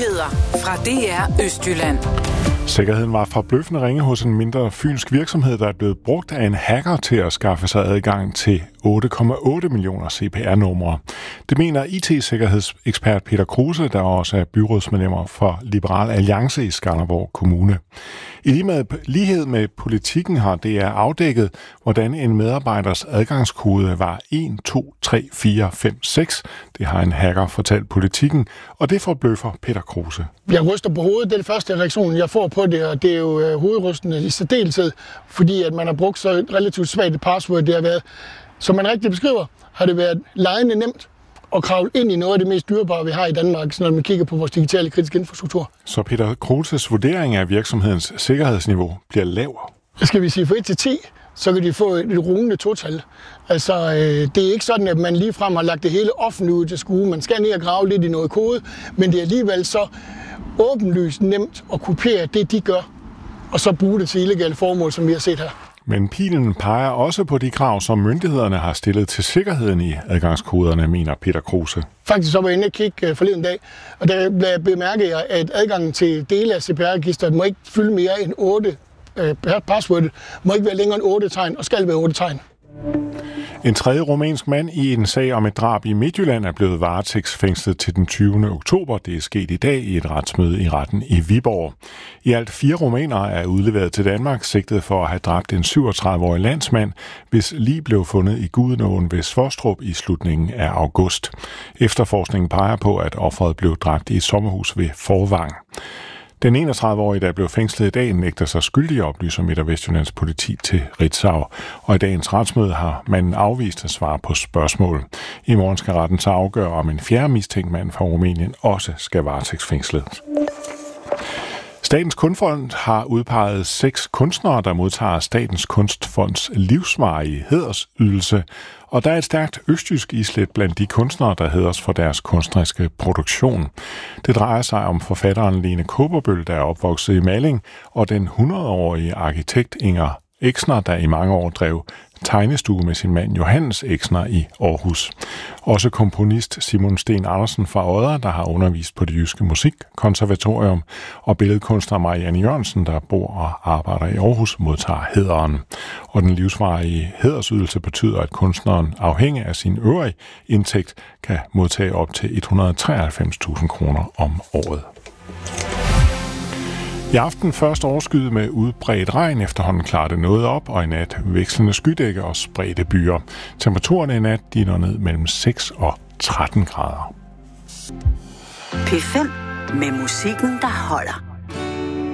Nyheder fra DR Østjylland. Sikkerheden var forbløffende ringe hos en mindre fynsk virksomhed, der er blevet brugt af en hacker til at skaffe sig adgang til 8,8 millioner CPR-numre. Det mener IT-sikkerhedsekspert Peter Kruse, der også er byrådsmedlemmer for Liberal Alliance i Skanderborg Kommune. I lighed med politikken har DR afdækket, hvordan en medarbejders adgangskode var 123456. Det har en hacker fortalt politikken, og det forbløffer Peter Kruse. Jeg ryster på hovedet. Det er det første reaktion, jeg får på det, og det er jo hovedrystende i særdeleshed, fordi at man har brugt så relativt svagt et password, det har været. Som man rigtig beskriver, har det været legende nemt at kravle ind i noget af det mest dyrebare, vi har i Danmark, når man kigger på vores digitale kritiske infrastruktur. Så Peter Kruses vurdering af virksomhedens sikkerhedsniveau bliver lav. Skal vi sige fra 1 til 10, så kan de få et rungende total. Altså, det er ikke sådan, at man ligefrem har lagt det hele offentligt ud til skue. Man skal ned og grave lidt i noget kode, men det er alligevel så åbenlyst nemt at kopiere det, de gør, og så bruge det til illegale formål, som vi har set her. Men pilen peger også på de krav, som myndighederne har stillet til sikkerheden i adgangskoderne, mener Peter Kruse. Faktisk så var jeg inde og kigge forleden dag, og der bemærkede jeg, at adgangen til dele af CPR-registeret må ikke fylde mere end 8 passwordet, må ikke være længere end 8 tegn, og skal være 8 tegn. En tredje rumænsk mand i en sag om et drab i Midtjylland er blevet varetægtsfængslet til den 20. oktober. Det er sket i dag i et retsmøde i retten i Viborg. I alt 4 rumænere er udleveret til Danmark, sigtet for at have dræbt en 37-årig landsmand, hvis lig blev fundet i Gudenåen ved Svostrup i slutningen af august. Efterforskningen peger på, at offeret blev dræbt i et sommerhus ved Forvang. Den 31-årige, der blev fængslet i dag, nægter sig skyldig, oplyser Midt- og Vestjyllands politi til Ritzau. Og i dagens retsmøde har manden afvist at svare på spørgsmål. I morgen skal retten så afgøre, om en fjerde mistænkt mand fra Rumænien også skal varetægtsfængslet. Statens Kunstfond har udpeget 6 kunstnere, der modtager Statens Kunstfonds livsvarige hædersydelse, og der er et stærkt østjysk islæt blandt de kunstnere, der hædres for deres kunstneriske produktion. Det drejer sig om forfatteren Lene Kaaberbøl, der er opvokset i Malling, og den 100-årige arkitekt Inger Exner, der i mange år drev tegnestue med sin mand Johannes Exner i Aarhus. Også komponist Simon Sten Andersen fra Odder, der har undervist på Det Jyske Musikkonservatorium, og billedkunstner Marianne Jørgensen, der bor og arbejder i Aarhus, modtager hæderen. Og den livsvarige hædersydelse betyder, at kunstneren afhængig af sin øvrige indtægt kan modtage op til 193.000 kroner om året. I aften først overskyet med udbredt regn, efterhånden klarer det noget op, og i nat vekslende skydække og spredte byer. Temperaturerne i nat når ned mellem 6 og 13 grader. P5 med musikken, der holder.